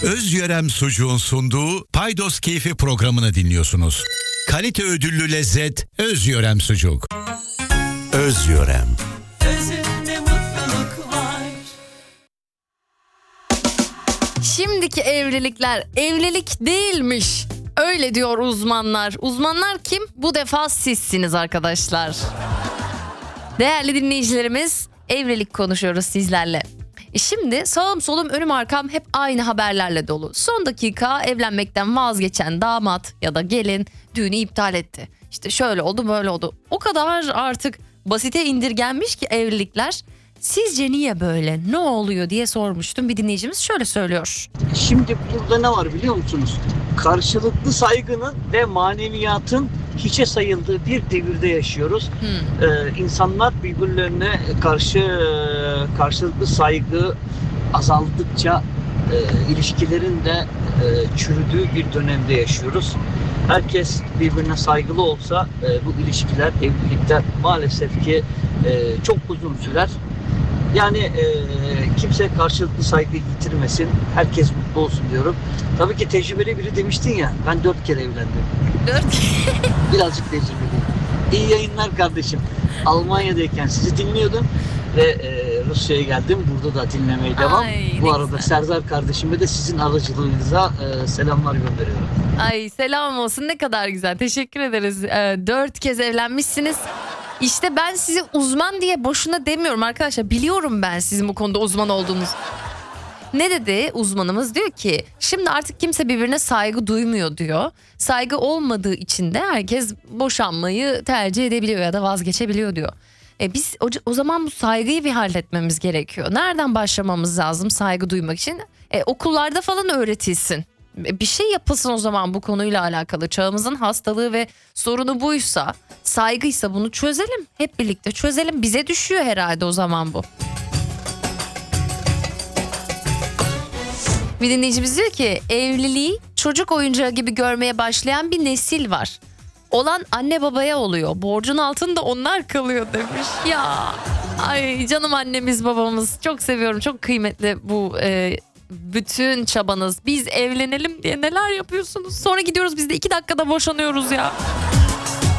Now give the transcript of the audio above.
Özyörem Sucuğun sunduğu Paydos Keyfi programını dinliyorsunuz. Kalite ödüllü lezzet Özyörem Sucuk. Özyörem. Özünde mutluluk var. Şimdiki evlilikler evlilik değilmiş. Öyle diyor uzmanlar. Uzmanlar kim? Bu defa sizsiniz arkadaşlar. Değerli dinleyicilerimiz, evlilik konuşuyoruz sizlerle. Şimdi sağım solum önüm arkam hep aynı haberlerle dolu. Son dakika evlenmekten vazgeçen damat ya da gelin düğünü iptal etti. İşte şöyle oldu böyle oldu. O kadar artık basite indirgenmiş ki evlilikler. Sizce niye böyle? Ne oluyor diye sormuştum. Bir dinleyicimiz şöyle söylüyor. Şimdi burada ne var biliyor musunuz? Karşılıklı saygının ve maneviyatın hiçe sayıldığı bir devirde yaşıyoruz. İnsanlar birbirlerine karşılıklı saygı azaldıkça ilişkilerin de çürüdüğü bir dönemde yaşıyoruz. Herkes birbirine saygılı olsa bu ilişkiler, evlilikler maalesef ki çok uzun sürer. Yani kimse karşılıklı saygı yitirmesin. Herkes mutlu olsun diyorum. Tabii ki tecrübeli biri demiştin ya. Ben 4 kere evlendim. 4 Birazcık tecrübeliyim. İyi yayınlar kardeşim. Almanya'dayken sizi dinliyordum. Ve Rusya'ya geldim. Burada da dinlemeye devam. Ay, Bu ne arada güzel. Serdar kardeşime de sizin aracılığınıza selamlar gönderiyorum. Ay selam olsun, ne kadar güzel, teşekkür ederiz. 4 kez evlenmişsiniz. İşte ben sizi uzman diye boşuna demiyorum arkadaşlar. Biliyorum ben sizin bu konuda uzman olduğunuz. Ne dedi uzmanımız? Diyor ki şimdi artık kimse birbirine saygı duymuyor diyor. Saygı olmadığı için de herkes boşanmayı tercih edebiliyor ya da vazgeçebiliyor diyor. Biz o zaman bu saygıyı bir halletmemiz gerekiyor. Nereden başlamamız lazım saygı duymak için? Okullarda falan öğretilsin. Bir şey yapılsın o zaman bu konuyla alakalı. Çağımızın hastalığı ve sorunu buysa, saygıysa bunu çözelim. Hep birlikte çözelim. Bize düşüyor herhalde o zaman bu. Bir dinleyicimiz diyor ki evliliği çocuk oyuncağı gibi görmeye başlayan bir nesil var. Olan anne babaya oluyor. Borcun altında onlar kalıyor demiş. Ya ay canım annemiz babamız, çok seviyorum, çok kıymetli bu bütün çabanız. Biz evlenelim diye neler yapıyorsunuz? Sonra gidiyoruz biz de 2 dakikada boşanıyoruz ya.